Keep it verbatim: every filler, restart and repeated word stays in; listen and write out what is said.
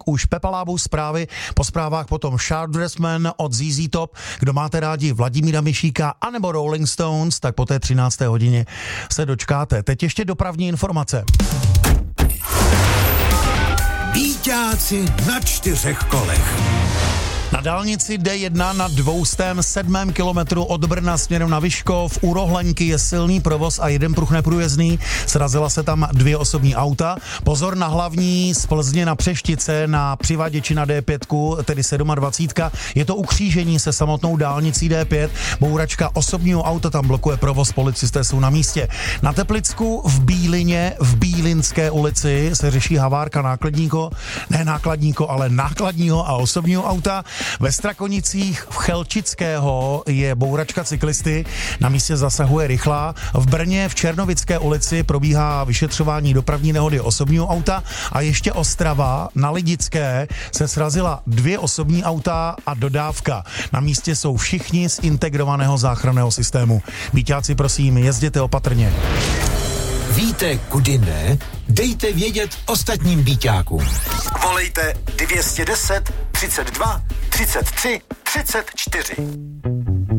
už Pepa Lábus zprávy, po zprávách potom Sharp Dressman od Z Z Top. Kdo máte rádi Vladimíra Mišíka anebo Rolling Stones, tak po té třinácté hodině se dočkáte. Teď ještě dopravní informace. Býťáci na čtyřech kolech. Na dálnici D jedna na dvě stě sedm kilometru od Brna směrem na Vyškov u Rohlenky je silný provoz a jeden pruh neprůjezdný. Srazila se tam dvě osobní auta. Pozor na hlavní z Plzně na Přeštice na přivaděči na D pět, tedy dvacet sedm. Je to ukřížení se samotnou dálnicí D pět. Bouračka osobního auta tam blokuje provoz, policisté jsou na místě. Na Teplicku v Bílině v Bílinské ulici se řeší havárka nákladníko, ne nákladníko, ale nákladního a osobního auta. Ve Strakonicích v Chelčického je bouračka cyklisty, na místě zasahuje rychlá. V Brně v Černovické ulici probíhá vyšetřování dopravní nehody osobního auta a ještě Ostrava na Lidické se srazila dvě osobní auta a dodávka. Na místě jsou všichni z integrovaného záchranného systému. Býťáci, prosím, jezděte opatrně. Víte, kudy ne? Dejte vědět ostatním býťákům. Volejte dvě stě deset, třicet dva, třicet tři, třicet čtyři.